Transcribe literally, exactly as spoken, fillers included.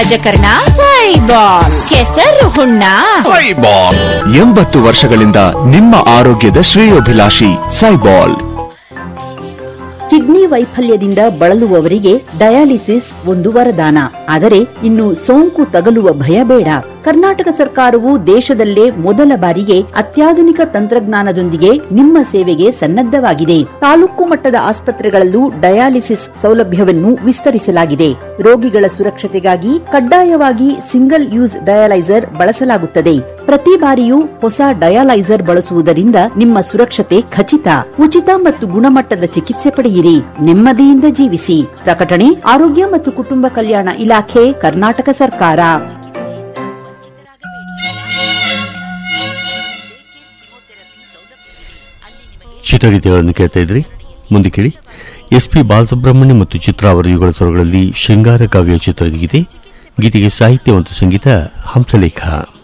ರಾಜಕರ್ಣ ಸೈಬಾಲ್, ಕೆಸರು ಹುಣ್ಣ ಸೈಬಾಲ್. ಎಂಬತ್ತು ವರ್ಷಗಳಿಂದ ನಿಮ್ಮ ಆರೋಗ್ಯದ ಶ್ರೇಯೋಭಿಲಾಷಿ ಸೈಬಾಲ್. ಕಿಡ್ನಿ ವೈಫಲ್ಯದಿಂದ ಬಳಲುವವರಿಗೆ ಡಯಾಲಿಸಿಸ್ ಒಂದು ವರದಾನ. ಆದರೆ ಇನ್ನು ಸೋಂಕು ತಗಲುವ ಭಯ ಬೇಡ. ಕರ್ನಾಟಕ ಸರ್ಕಾರವು ದೇಶದಲ್ಲೇ ಮೊದಲ ಬಾರಿಗೆ ಅತ್ಯಾಧುನಿಕ ತಂತ್ರಜ್ಞಾನದೊಂದಿಗೆ ನಿಮ್ಮ ಸೇವೆಗೆ ಸನ್ನದ್ಧವಾಗಿದೆ. ತಾಲೂಕು ಮಟ್ಟದ ಆಸ್ಪತ್ರೆಗಳಲ್ಲೂ ಡಯಾಲಿಸಿಸ್ ಸೌಲಭ್ಯವನ್ನು ವಿಸ್ತರಿಸಲಾಗಿದೆ. ರೋಗಿಗಳ ಸುರಕ್ಷತೆಗಾಗಿ ಕಡ್ಡಾಯವಾಗಿ ಸಿಂಗಲ್ ಯೂಸ್ ಡಯಾಲೈಸರ್ ಬಳಸಲಾಗುತ್ತದೆ. ಪ್ರತಿ ಬಾರಿಯೂ ಹೊಸ ಡಯಾಲೈಸರ್ ಬಳಸುವುದರಿಂದ ನಿಮ್ಮ ಸುರಕ್ಷತೆ ಖಚಿತ. ಉಚಿತ ಮತ್ತು ಗುಣಮಟ್ಟದ ಚಿಕಿತ್ಸೆ ಪಡೆಯಿರಿ, ನೆಮ್ಮದಿಯಿಂದ ಜೀವಿಸಿ. ಪ್ರಕಟಣೆ ಆರೋಗ್ಯ ಮತ್ತು ಕುಟುಂಬ ಕಲ್ಯಾಣ ಇಲಾಖೆ, ಕರ್ನಾಟಕ ಸರ್ಕಾರ. ಚಿತ್ರಗೀತೆಗಳನ್ನು ಕೇಳ್ತಾ ಇದ್ರಿ. ಮುಂದೆ ಕೇಳಿ ಎಸ್ ಪಿ ಬಾಲಸುಬ್ರಹ್ಮಣ್ಯ ಮತ್ತು ಚಿತ್ರ ಅವರ ಯುಗಳ ಸ್ವರಗಳಲ್ಲಿ ಶೃಂಗಾರ ಕಾವ್ಯ ಚಿತ್ರಗೀತೆ. ಗೀತೆಗೆ ಸಾಹಿತ್ಯ ಮತ್ತು ಸಂಗೀತ ಹಂಸಲೇಖ.